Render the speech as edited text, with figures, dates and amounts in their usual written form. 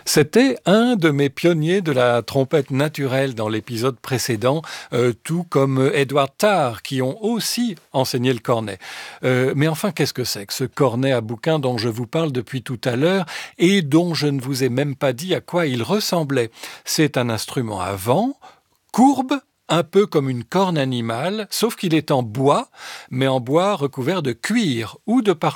C'était un de mes pionniers de la trompette naturelle dans l'épisode précédent, tout comme Edward Tarr, qui ont aussi enseigné le cornet. Mais enfin, qu'est-ce que c'est que ce cornet à bouquin dont je vous parle depuis tout à l'heure et dont je ne vous ai même pas dit à quoi il ressemblait? C'est un instrument à vent, courbe, un peu comme une corne animale, sauf qu'il est en bois, mais en bois recouvert de cuir ou de parchemin.